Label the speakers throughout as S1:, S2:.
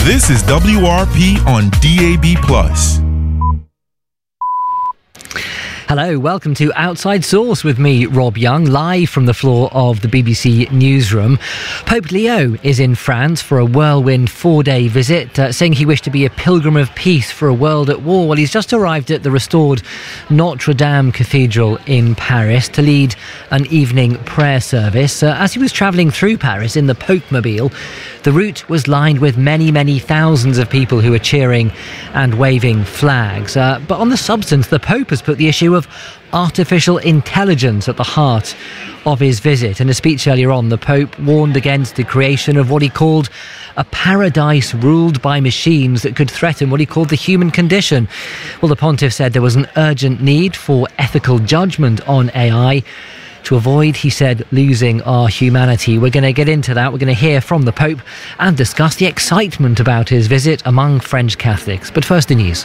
S1: This is WRP on DAB+.
S2: Hello, welcome to Outside Source with me, Rob Young, live from the floor of the BBC newsroom. Pope Leo is in France for a whirlwind 4-day visit, saying he wished to be a pilgrim of peace for a world at war. Well, he's just arrived at the restored Notre Dame Cathedral in Paris to lead an evening prayer service. As he was travelling through Paris in the Pope-mobile, the route was lined with many thousands of people who were cheering and waving flags. But on the substance, the Pope has put the issue of artificial intelligence at the heart of his visit. In a speech earlier on, the Pope warned against the creation of what he called a paradise ruled by machines that could threaten what he called the human condition. Well, the Pontiff said there was an urgent need for ethical judgment on AI to avoid, he said, losing our humanity. We're going to get into that. We're going to hear from the Pope and discuss the excitement about his visit among French Catholics. But first, the news.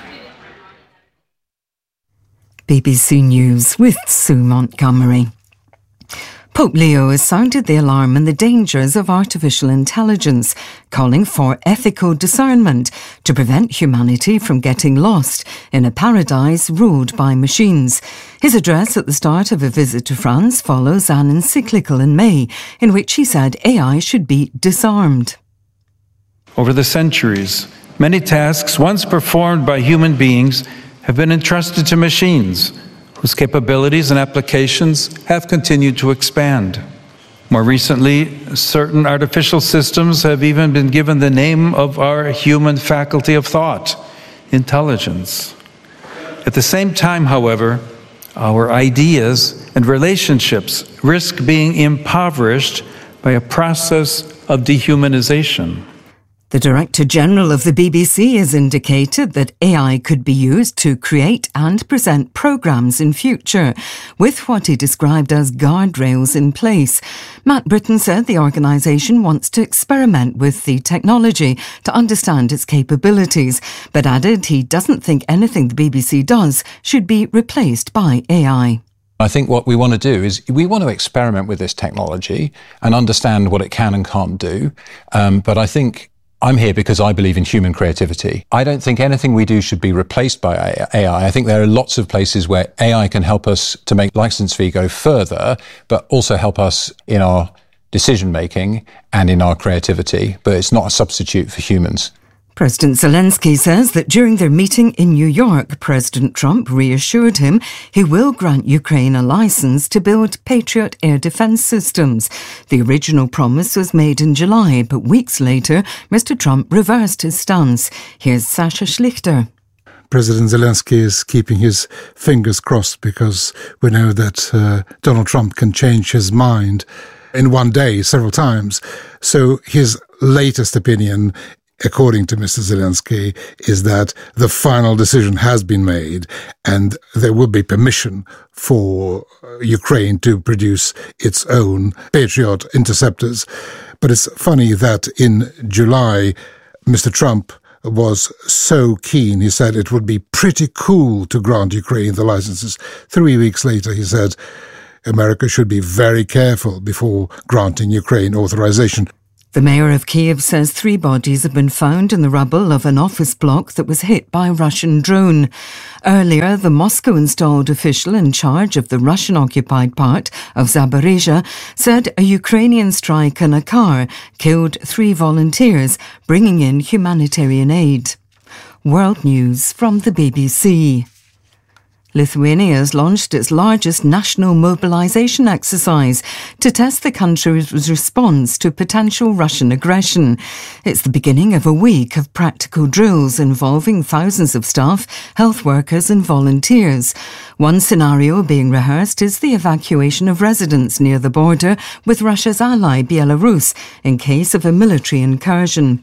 S3: BBC News with Sue Montgomery. Pope Leo has sounded the alarm and the dangers of artificial intelligence, calling for ethical discernment to prevent humanity from getting lost in a paradise ruled by machines. His address at the start of a visit to France follows an encyclical in May, in which he said AI should be disarmed.
S4: Over the centuries, many tasks once performed by human beings have been entrusted to machines, whose capabilities and applications have continued to expand. More recently, certain artificial systems have even been given the name of our human faculty of thought, intelligence. At the same time, however, our ideas and relationships risk being impoverished by a process of dehumanization.
S3: The Director General of the BBC has indicated that AI could be used to create and present programmes in future, with what he described as guardrails in place. Matt Britton said the organisation wants to experiment with the technology to understand its capabilities, but added he doesn't think anything the BBC does should be replaced by AI.
S5: I think what we want to do is we want to experiment with this technology and understand what it can and can't do. But I think I'm here because I believe in human creativity. I don't think anything we do should be replaced by AI. I think there are lots of places where AI can help us to make licence fee go further, but also help us in our decision making and in our creativity. But it's not a substitute for humans.
S3: President Zelensky says that during their meeting in New York, President Trump reassured him he will grant Ukraine a licence to build Patriot air defence systems. The original promise was made in July, but weeks later, Mr. Trump reversed his stance. Here's Sasha Schlichter.
S6: President Zelensky is keeping his fingers crossed because we know that Donald Trump can change his mind in one day several times. So his latest opinion, according to Mr. Zelensky, is that the final decision has been made and there will be permission for Ukraine to produce its own Patriot interceptors. But it's funny that in July, Mr. Trump was so keen. He said it would be pretty cool to grant Ukraine the licenses. 3 weeks later, he said America should be very careful before granting Ukraine authorization.
S3: The mayor of Kiev says 3 bodies have been found in the rubble of an office block that was hit by a Russian drone. Earlier, the Moscow-installed official in charge of the Russian-occupied part of Zaporizhzhia said a Ukrainian strike on a car killed 3 volunteers, bringing in humanitarian aid. World News from the BBC. Lithuania has launched its largest national mobilisation exercise to test the country's response to potential Russian aggression. It's the beginning of a week of practical drills involving thousands of staff, health workers and volunteers. One scenario being rehearsed is the evacuation of residents near the border with Russia's ally Belarus in case of a military incursion.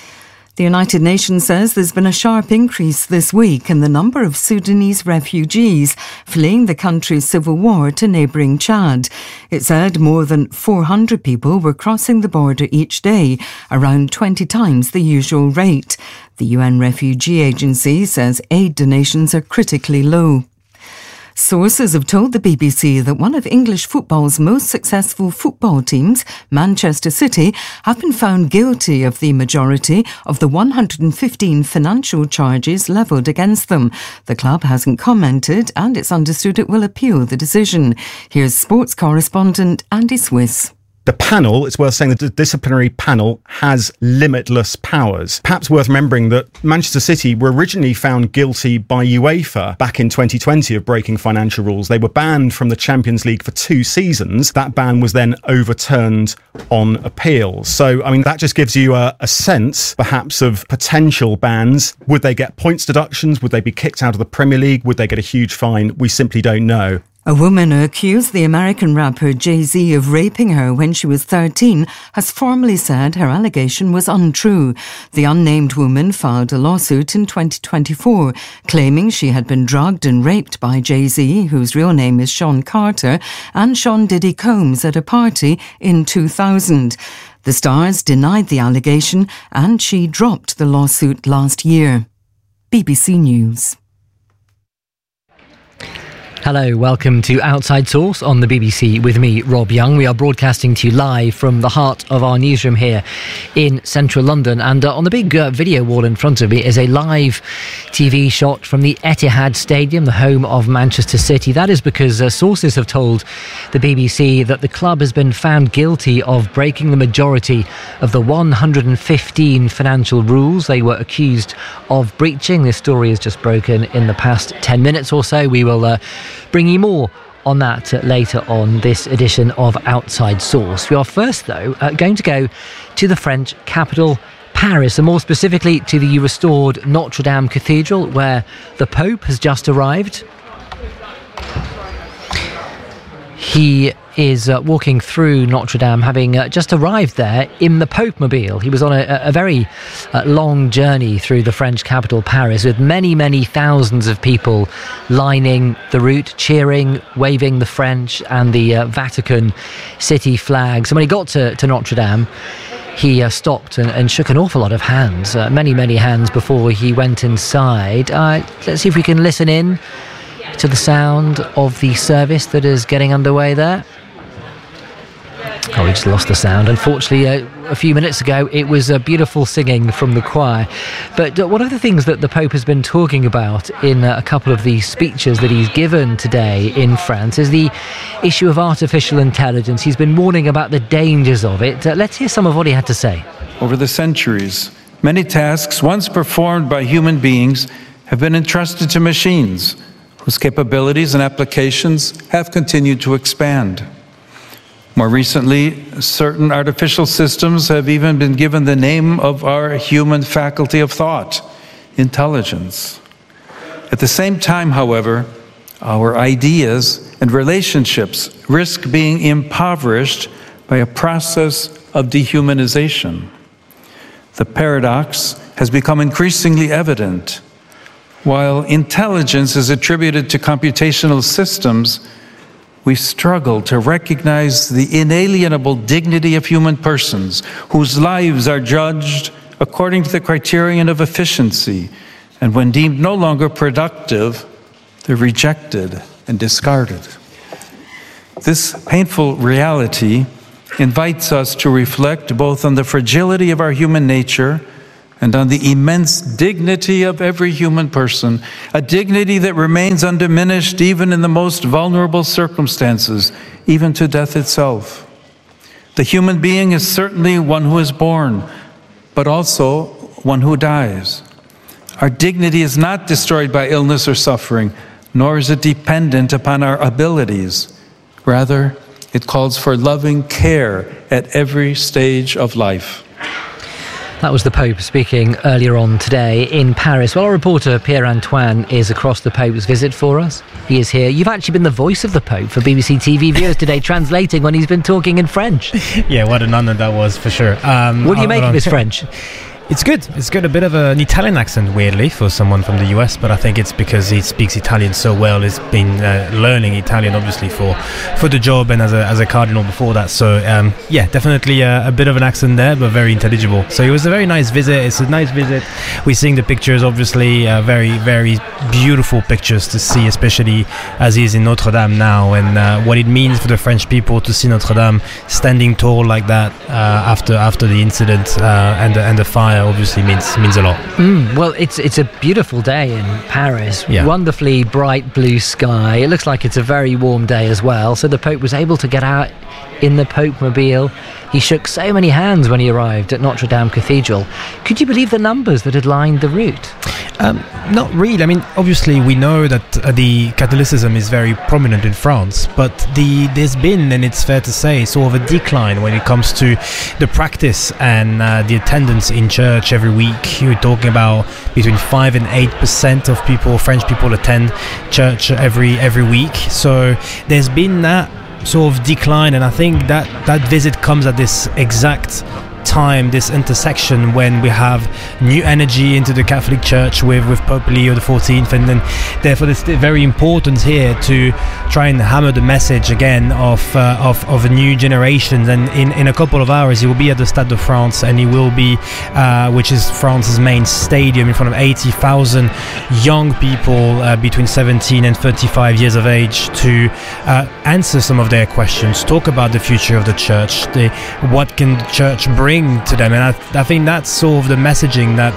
S3: The United Nations says there's been a sharp increase this week in the number of Sudanese refugees fleeing the country's civil war to neighbouring Chad. It said more than 400 people were crossing the border each day, around 20 times the usual rate. The UN Refugee Agency says aid donations are critically low. Sources have told the BBC that one of English football's most successful football teams, Manchester City, have been found guilty of the majority of the 115 financial charges levelled against them. The club hasn't commented, and it's understood it will appeal the decision. Here's sports correspondent Andy Swiss.
S7: The panel, it's worth saying that the disciplinary panel has limitless powers. Perhaps worth remembering that Manchester City were originally found guilty by UEFA back in 2020 of breaking financial rules. They were banned from the Champions League for 2 seasons. That ban was then overturned on appeal. So, that just gives you a sense, perhaps, of potential bans. Would they get points deductions? Would they be kicked out of the Premier League? Would they get a huge fine? We simply don't know.
S3: A woman who accused the American rapper Jay-Z of raping her when she was 13 has formally said her allegation was untrue. The unnamed woman filed a lawsuit in 2024, claiming she had been drugged and raped by Jay-Z, whose real name is Sean Carter, and Sean Diddy Combs at a party in 2000. The stars denied the allegation, and she dropped the lawsuit last year. BBC News.
S2: Hello, welcome to Outside Source on the BBC with me, Rob Young. We are broadcasting to you live from the heart of our newsroom here in central London. And on the big video wall in front of me is a live TV shot from the Etihad Stadium, the home of Manchester City. That is because sources have told the BBC that the club has been found guilty of breaking the majority of the 115 financial rules they were accused of breaching. This story has just broken in the past 10 minutes or so. We will bring you more on that later on this edition of Outside Source. We are first, though, going to go to the French capital, Paris, and more specifically to the restored Notre Dame Cathedral, where the Pope has just arrived. He is walking through Notre Dame, having just arrived there in the Pope-mobile. He was on a very long journey through the French capital, Paris, with many, many thousands of people lining the route, cheering, waving the French and the Vatican City flags. And when he got to Notre Dame, he stopped and shook an awful lot of hands, many, many hands before he went inside. Let's see if we can listen in to the sound of the service that is getting underway there. Oh, we just lost the sound. Unfortunately, a few minutes ago, it was beautiful singing from the choir. But one of the things that the Pope has been talking about in a couple of the speeches that he's given today in France is the issue of artificial intelligence. He's been warning about the dangers of it. Let's hear some of what he had to say.
S4: Over the centuries, many tasks once performed by human beings have been entrusted to machines, whose capabilities and applications have continued to expand. More recently, certain artificial systems have even been given the name of our human faculty of thought, intelligence. At the same time, however, our ideas and relationships risk being impoverished by a process of dehumanization. The paradox has become increasingly evident. While intelligence is attributed to computational systems, we struggle to recognize the inalienable dignity of human persons whose lives are judged according to the criterion of efficiency, and when deemed no longer productive, they're rejected and discarded. This painful reality invites us to reflect both on the fragility of our human nature and on the immense dignity of every human person, a dignity that remains undiminished even in the most vulnerable circumstances, even to death itself. The human being is certainly one who is born, but also one who dies. Our dignity is not destroyed by illness or suffering, nor is it dependent upon our abilities. Rather, it calls for loving care at every stage of life.
S2: That was the Pope speaking earlier on today in Paris. Well, our reporter Pierre-Antoine is across the Pope's visit for us. He is here. You've actually been the voice of the Pope for BBC TV viewers today, translating when he's been talking in French.
S8: Yeah, what an honor that was, for sure.
S2: What do you make of his French?
S8: It's good. It's got a bit of an Italian accent, weirdly, for someone from the US, but I think it's because he speaks Italian so well. He's been learning Italian, obviously, for the job and as a cardinal before that. So, definitely a bit of an accent there, but very intelligible. So it was a very nice visit. It's a nice visit. We're seeing the pictures, obviously, very, very beautiful pictures to see, especially as he's in Notre Dame now, and what it means for the French people to see Notre Dame standing tall like that after the incident and the fire. Obviously means a lot.
S2: Well, it's a beautiful day in Paris.
S8: Yeah.
S2: Wonderfully bright blue sky. It looks like it's a very warm day as well. So the Pope was able to get out in the Pope-mobile. He shook so many hands when he arrived at Notre Dame Cathedral. Could you believe the numbers that had lined the route?
S8: Not really. I mean, obviously we know that the Catholicism is very prominent in France, but there's been, and it's fair to say, sort of a decline when it comes to the practice and the attendance in church every week. You're talking about between 5 and 8% of people, French people, attend church every week. So there's been that sort of decline, and I think that visit comes at this exact time, this intersection when we have new energy into the Catholic Church with Pope Leo XIV, and then therefore it's very important here to try and hammer the message again of a new generation. And in a couple of hours he will be at the Stade de France, and he will be which is France's main stadium, in front of 80,000 young people between 17 and 35 years of age to answer some of their questions, talk about the future of the church, what can the church bring to them. And I think that's sort of the messaging that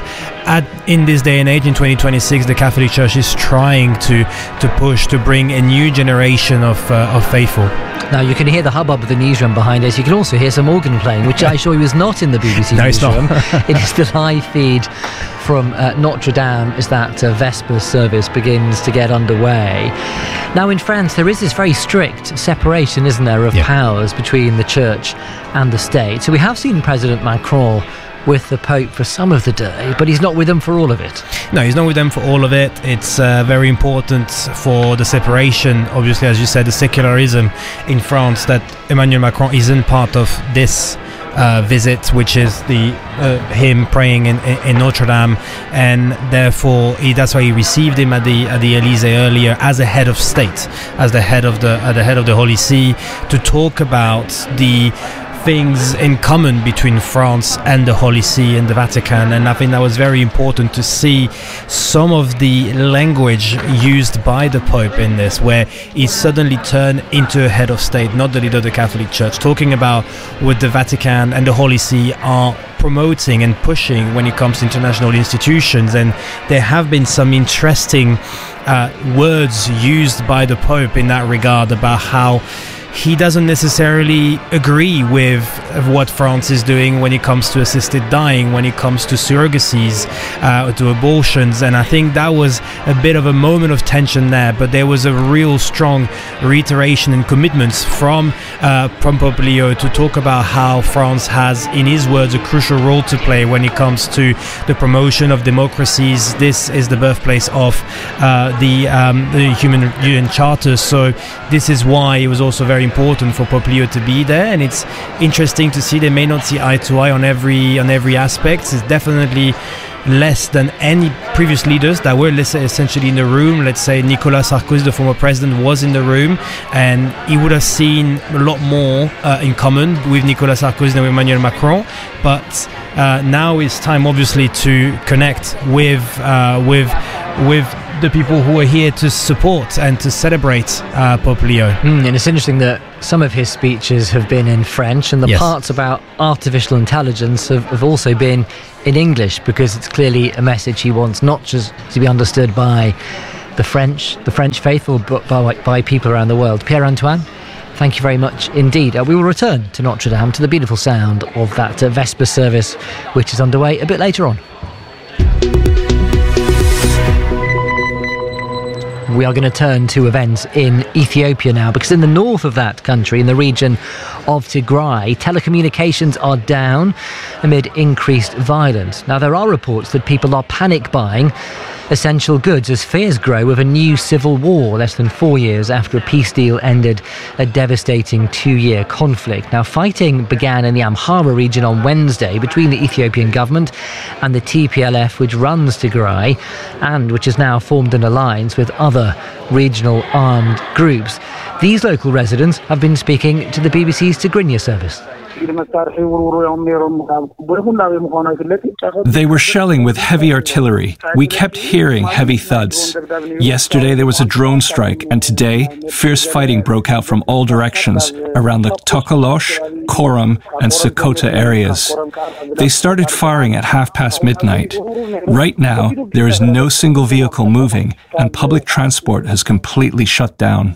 S8: in this day and age, in 2026, the Catholic Church is trying to push, to bring a new generation of faithful.
S2: Now you can hear the hubbub of the newsroom behind us. You can also hear some organ playing, which I assure you is not in the BBC newsroom. It is the live feed from Notre Dame as that Vespers service begins to get underway. Now in France there is this very strict separation, isn't there, of powers between the Church and the state. So we have seen President Macron with the Pope for some of the day, but he's not with them for all of it.
S8: No, he's not with them for all of it. It's very important for the separation, obviously, as you said, the secularism in France, that Emmanuel Macron isn't part of this visit, which is him praying in Notre Dame, and therefore that's why he received him at the Elysee earlier as a head of state, as the head of the Holy See, to talk about the things in common between France and the Holy See and the Vatican. And I think that was very important to see some of the language used by the Pope in this, where he suddenly turned into a head of state, not the leader of the Catholic Church, talking about what the Vatican and the Holy See are promoting and pushing when it comes to international institutions. And there have been some interesting words used by the Pope in that regard about how he doesn't necessarily agree with what France is doing when it comes to assisted dying, when it comes to surrogacies, to abortions. And I think that was a bit of a moment of tension there, but there was a real strong reiteration and commitments from Pope Leo to talk about how France has, in his words, a crucial role to play when it comes to the promotion of democracies. This is the birthplace of the Human Charter, so this is why it was also very important for Pope Leo to be there. And it's interesting to see they may not see eye to eye on every aspect. It's definitely less than any previous leaders that were essentially in the room. Let's say Nicolas Sarkozy, the former president, was in the room, and he would have seen a lot more in common with Nicolas Sarkozy than with Emmanuel Macron. But now it's time, obviously, to connect with the people who are here to support and to celebrate Pope Leo.
S2: And it's interesting that some of his speeches have been in French, and the parts about artificial intelligence have also been in English, because it's clearly a message he wants not just to be understood by the French faithful, but by people around the world. Pierre-Antoine, thank you very much indeed. We will return to Notre Dame, to the beautiful sound of that Vesper service, which is underway a bit later on. We are going to turn to events in Ethiopia now, because in the north of that country, in the region of Tigray, telecommunications are down amid increased violence. Now, there are reports that people are panic buying essential goods as fears grow of a new civil war less than 4 years after a peace deal ended a devastating 2-year conflict. Now, fighting began in the Amhara region on Wednesday between the Ethiopian government and the TPLF, which runs Tigray and which has now formed an alliance with other regional armed groups. These local residents have been speaking to the BBC's Tigrinya service.
S9: They were shelling with heavy artillery. We kept hearing heavy thuds. Yesterday there was a drone strike, and today fierce fighting broke out from all directions around the Tokolosh, Koram and Sokoto areas. They started firing at midnight. Right now there is no single vehicle moving, and public transport has completely shut down.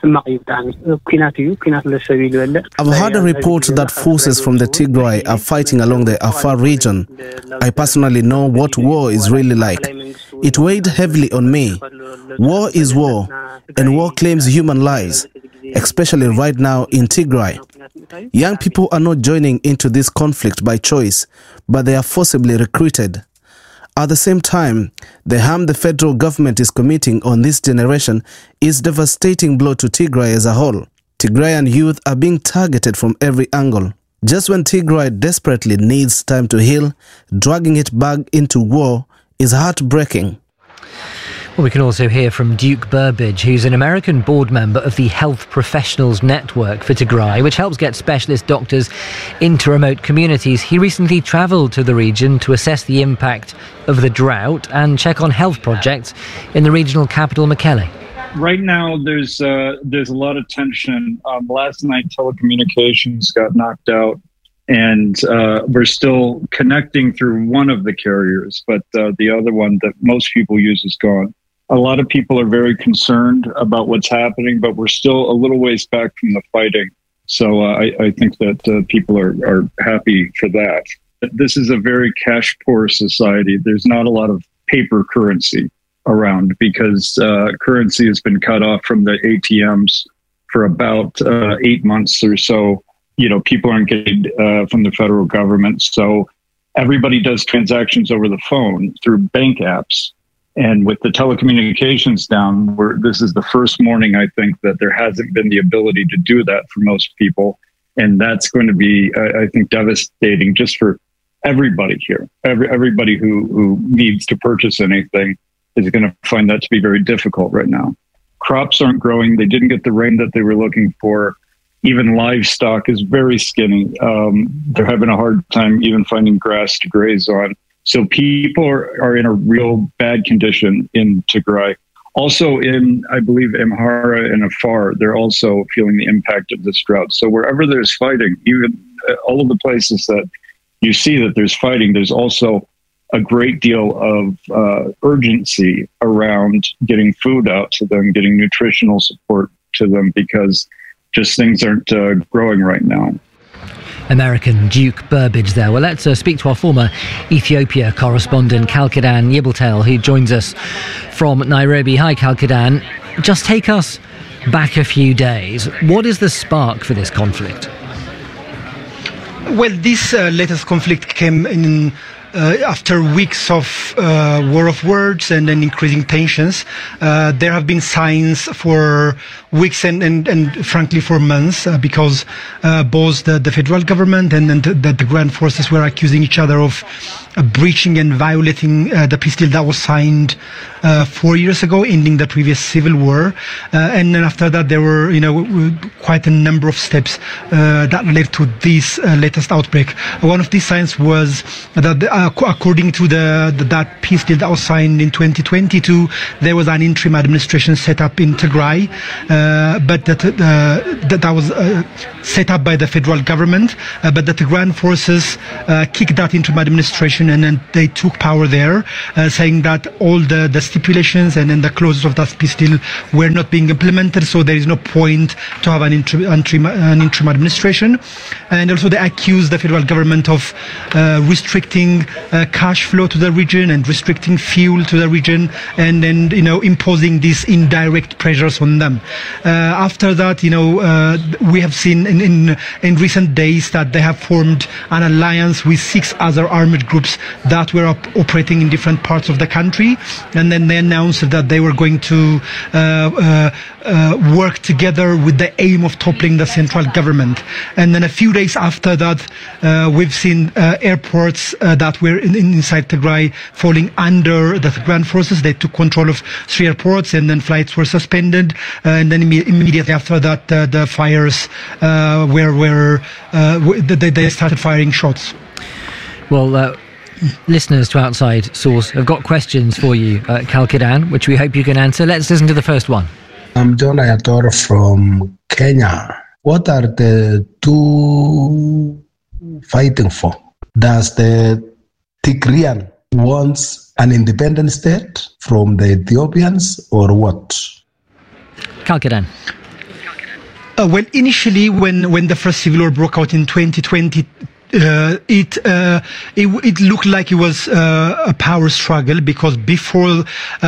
S10: I've heard a report that forces from the Tigray are fighting along the Afar region. I personally know what war is really like. It weighed heavily on me. War is war, and war claims human lives, especially right now in Tigray. Young people are not joining into this conflict by choice, but they are forcibly recruited. At the same time, the harm the federal government is committing on this generation is a devastating blow to Tigray as a whole. Tigrayan youth are being targeted from every angle. Just when Tigray desperately needs time to heal, dragging it back into war is heartbreaking.
S2: Well, we can also hear from Duke Burbidge, who's an American board member of the Health Professionals Network for Tigray, which helps get specialist doctors into remote communities. He recently travelled to the region to assess the impact of the drought and check on health projects in the regional capital, Mekelle.
S11: Right now, there's a lot of tension. Last night, telecommunications got knocked out, and we're still connecting through one of the carriers, but the other one that most people use is gone. A lot of people are very concerned about what's happening, but we're still a little ways back from the fighting. So I think that people are happy for that. This is a very cash-poor society. There's not a lot of paper currency around because currency has been cut off from the ATMs for about 8 months or so. You know, people aren't getting from the federal government. So everybody does transactions over the phone through bank apps. And with the telecommunications down, this is the first morning, I think, that there hasn't been the ability to do that for most people. And that's going to be, I think, devastating just for everybody here. Everybody who needs to purchase anything is going to find that to be very difficult right now. Crops aren't growing. They didn't get the rain that they were looking for. Even livestock is very skinny. They're having a hard time even finding grass to graze on. So people are in a real bad condition in Tigray. Also in, I believe, Amhara and Afar, they're also feeling the impact of this drought. So wherever there's fighting, even all of the places that you see that there's fighting, there's also a great deal of urgency around getting food out to them, getting nutritional support to them, because just things aren't growing right now.
S2: American Duke Burbidge there. Well, let's speak to our former Ethiopia correspondent, Kalkadan Yibeltel, who joins us from Nairobi. Hi, Kalkadan. Just take us back a few days. What is the spark for this conflict?
S12: Well, this latest conflict came in after weeks of war of words and increasing tensions. There have been signs for weeks and frankly for months because both the federal government and the ground forces were accusing each other of breaching and violating the peace deal that was signed 4 years ago, ending the previous civil war. And then after that, there were quite a number of steps that led to this latest outbreak. One of these signs was that according to that peace deal that was signed in 2022, there was an interim administration set up in Tigray, but that was set up by the federal government, but that the ground forces kicked that interim administration and then they took power there, saying that all the stipulations and then the clauses of that peace deal were not being implemented, so there is no point to have an interim administration. And also they accused the federal government of restricting cash flow to the region and restricting fuel to the region, and then imposing these indirect pressures on them. After that, we have seen in recent days that they have formed an alliance with 6 other armed groups that were operating in different parts of the country, and then they announced that they were going to work together with the aim of toppling the central government. And then a few days after that, we've seen airports that were inside Tigray falling under the Tigrayan forces. They took control of 3 airports, and then flights were suspended. And then immediately after that, the fires they started firing shots.
S2: Well, listeners to Outside Source have got questions for you, Kalkidan, which we hope you can answer. Let's listen to the first one.
S13: I'm John Ayator from Kenya. What are the two fighting for? Does the Tigrayan wants an independent state from the Ethiopians, or what?
S2: Kalkidan.
S12: Well, initially, when the first civil war broke out in 2020, it looked like it was a power struggle, because before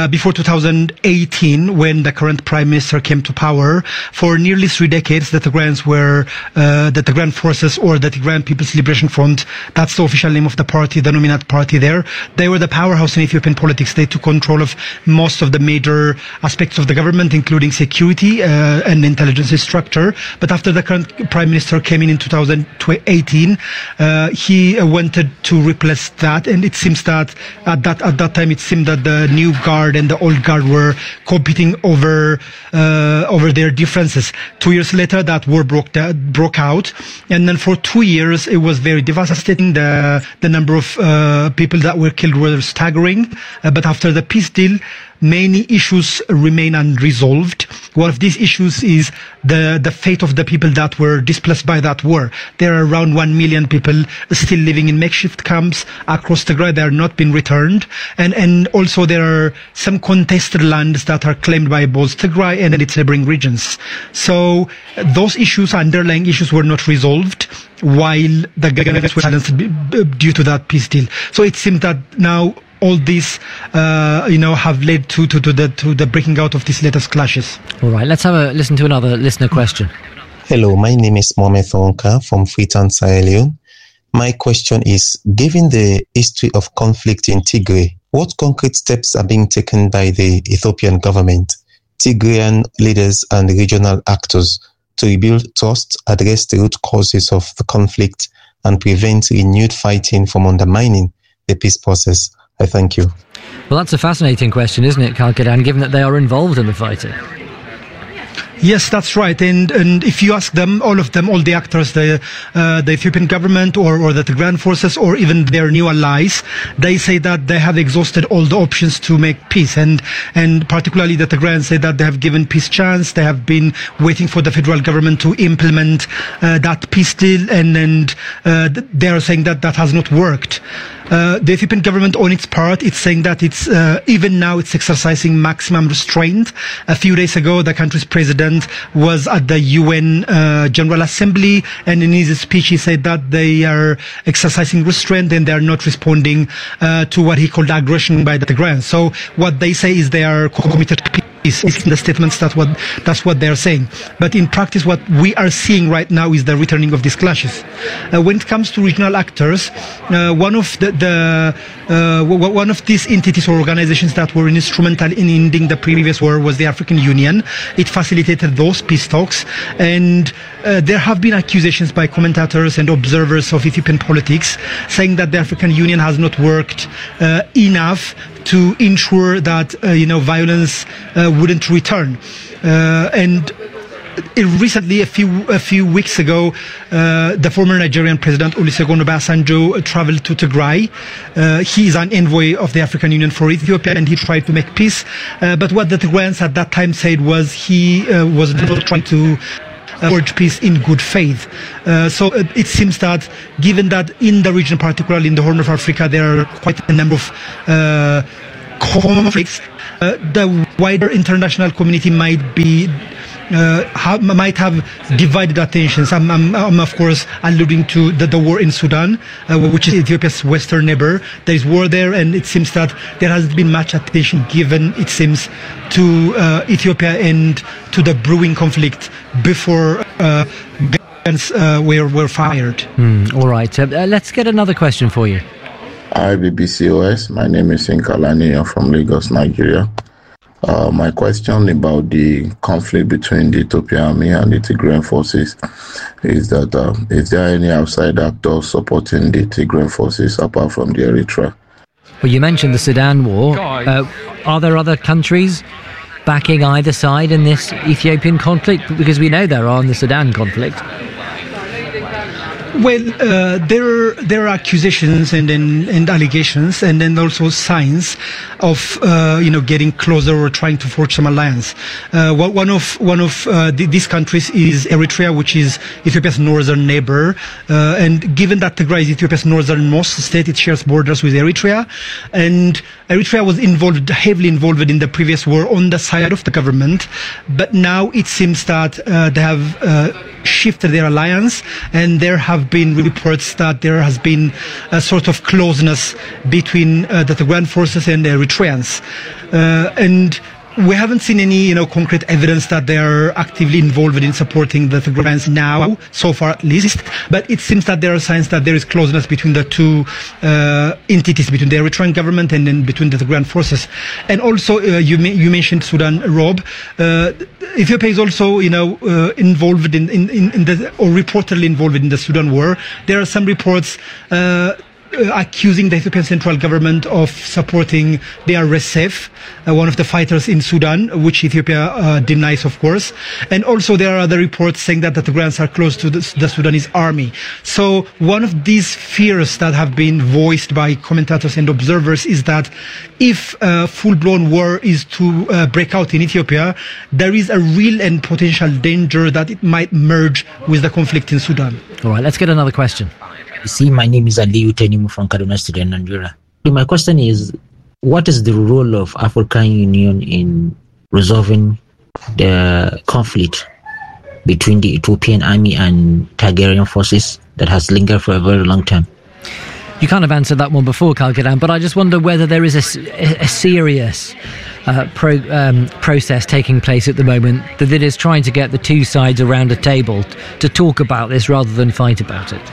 S12: 2018, when the current prime minister came to power, for nearly 3 decades, the Tigrayans were the Tigrayan forces, or the Tigrayan People's Liberation Front. That's the official name of the party, the nominate party there. They were the powerhouse in Ethiopian politics. They took control of most of the major aspects of the government, including security and intelligence structure. But after the current prime minister came in 2018, he wanted to replace that, and it seems that at that time it seemed that the new guard and the old guard were competing over their differences. 2 years later, that war broke out, and then for 2 years it was very devastating. The number of people that were killed were staggering. But after the peace deal, many issues remain unresolved. One of these issues is the fate of the people that were displaced by that war. There are around 1 million people still living in makeshift camps across Tigray. They are not being returned. And also there are some contested lands that are claimed by both Tigray and its neighboring regions. So those issues, underlying issues, were not resolved while the government was silenced due to that peace deal. So it seems that now all these, have led to the breaking out of these latest clashes.
S2: All right, let's have a listen to another listener question.
S14: Hello, my name is Mohamed Onka from Freetown, Sierra Leone. My question is, given the history of conflict in Tigray, what concrete steps are being taken by the Ethiopian government, Tigrayan leaders and regional actors to rebuild trust, address the root causes of the conflict, and prevent renewed fighting from undermining the peace process? I thank you.
S2: Well, that's a fascinating question, isn't it, Kalkidan, given that they are involved in the fighting?
S12: Yes, that's right. And if you ask them, all the actors, the Ethiopian government or the Tigrayan forces or even their new allies, they say that they have exhausted all the options to make peace. And particularly the Tigrayans say that they have given peace chance. They have been waiting for the federal government to implement that peace deal. And they are saying that has not worked. The Ethiopian government, on its part, it's saying that it's even now it's exercising maximum restraint. A few days ago, the country's president was at the UN General Assembly, and in his speech he said that they are exercising restraint and they are not responding to what he called aggression by the Tigrayans. So what they say is they are committed to peace. In the statements, that's what they're saying. But in practice, what we are seeing right now is the returning of these clashes. When it comes to regional actors, one of these entities or organizations that were instrumental in ending the previous war was the African Union. It facilitated those peace talks, and there have been accusations by commentators and observers of Ethiopian politics saying that the African Union has not worked enough to ensure that violence wouldn't return. And recently, a few weeks ago, the former Nigerian president Olusegun Obasanjo traveled to Tigray. He is an envoy of the African Union for Ethiopia, and he tried to make peace. But what the Tigrayans at that time said was he was not trying to forge peace in good faith. So it seems that, given that in the region, particularly in the Horn of Africa, there are quite a number of conflicts, the wider international community might be might have divided attentions. I'm of course alluding to the war in Sudan, which is Ethiopia's western neighbor. There is war there, and it seems that there hasn't been much attention given, it seems, to Ethiopia and to the brewing conflict before guns were fired.
S2: All right, let's get another question for you.
S15: Hi, BBCOS. My name is Inkalani. I'm from Lagos, Nigeria. My question about the conflict between the Ethiopian army and the Tigrayan forces is that is there any outside actors supporting the Tigrayan forces apart from the Eritrea?
S2: Well, you mentioned the Sudan war. Are there other countries backing either side in this Ethiopian conflict? Because we know there are in the Sudan conflict.
S12: Well, there are accusations and allegations, and then also signs of getting closer or trying to forge some alliance. One of these countries is Eritrea, which is Ethiopia's northern neighbor, and given that Tigray is Ethiopia's northernmost state, it shares borders with Eritrea, and Eritrea was heavily involved in the previous war on the side of the government, but now it seems that they have shifted their alliance, and there have been reports that there has been a sort of closeness between the Tigrayan forces and the Eritreans, and we haven't seen any, concrete evidence that they are actively involved in supporting the Tigrayans now, so far at least. But it seems that there are signs that there is closeness between the two entities, between the Eritrean government and then between the Tigrayan forces. And also, you mentioned Sudan, Rob. Ethiopia is also, involved in the, or reportedly involved in the Sudan war. There are some reports accusing the Ethiopian central government of supporting the RSF, one of the fighters in Sudan, which Ethiopia denies, of course. And also there are other reports saying that the Tigrayans are close to the Sudanese army. So one of these fears that have been voiced by commentators and observers is that if a full-blown war is to break out in Ethiopia, there is a real and potential danger that it might merge with the conflict in Sudan.
S2: All right, let's get another question.
S16: See, my name is Aliyu Tenimu from Kaduna State, Nigeria. My question is, what is the role of African Union in resolving the conflict between the Ethiopian army and Tigrayan forces that has lingered for a very long time?
S2: You kind of answered that one before, Kalkidan, but I just wonder whether there is a serious process taking place at the moment that is trying to get the two sides around a table to talk about this rather than fight about it.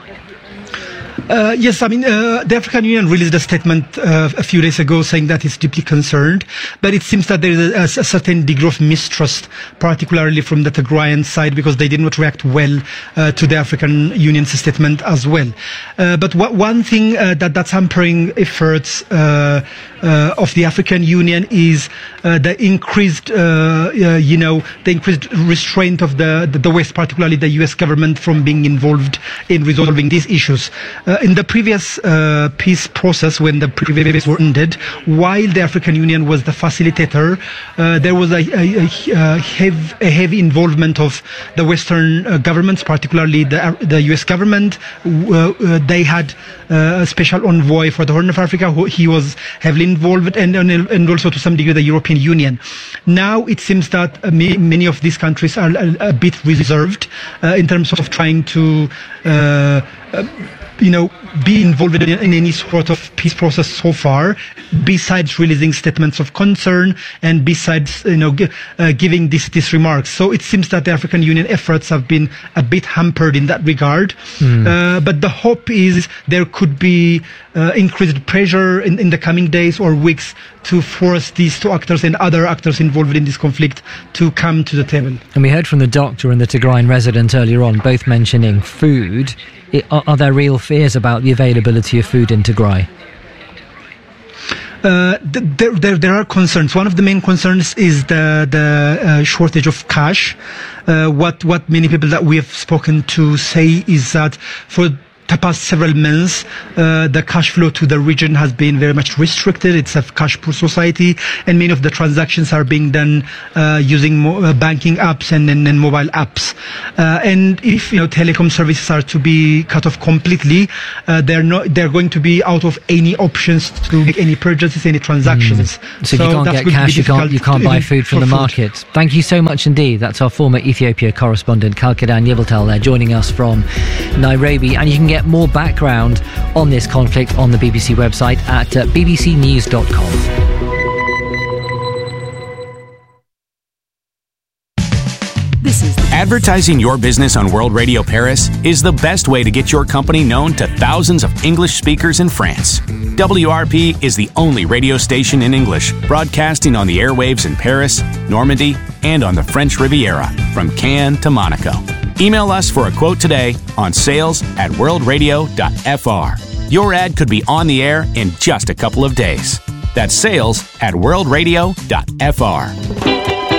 S12: Yes, I mean, the African Union released a statement a few days ago saying that it's deeply concerned, but it seems that there is a certain degree of mistrust, particularly from the Tigrayan side, because they did not react well to the African Union's statement as well. But one thing that's hampering efforts of the African Union is the increased, the increased restraint of the West, particularly the U.S. government, from being involved in resolving these issues. In the previous peace process, when the previous war ended, while the African Union was the facilitator, there was a heavy involvement of the Western governments, particularly the U.S. government. They had a special envoy for the Horn of Africa. He was heavily involved, and also to some degree the European Union. Now it seems that many of these countries are a bit reserved in terms of trying to be involved in any sort of peace process so far, besides releasing statements of concern and besides, giving these remarks. So it seems that the African Union efforts have been a bit hampered in that regard. But the hope is there could be increased pressure in the coming days or weeks to force these two actors and other actors involved in this conflict to come to the table.
S2: And we heard from the doctor and the Tigrayan resident earlier on, both mentioning food. Are there real fears about the availability of food in Tigray?
S12: There are concerns. One of the main concerns is the shortage of cash. What many people that we have spoken to say is that for the past several months, the cash flow to the region has been very much restricted. It's a cash poor society, and many of the transactions are being done using banking apps and mobile apps. And if telecom services are to be cut off completely, they're going to be out of any options to make any purchases, any transactions.
S2: So if you can't get cash, you can't buy food from the market. Thank you so much indeed. That's our former Ethiopia correspondent Kalkadan Yiveltal there, joining us from Nairobi. And you can get more background on this conflict on the BBC website at bbcnews.com.
S17: Advertising your business on World Radio Paris is the best way to get your company known to thousands of English speakers in France. WRP is the only radio station in English broadcasting on the airwaves in Paris, Normandy, and on the French Riviera, from Cannes to Monaco. Email us for a quote today on sales@worldradio.fr. Your ad could be on the air in just a couple of days. That's sales@worldradio.fr.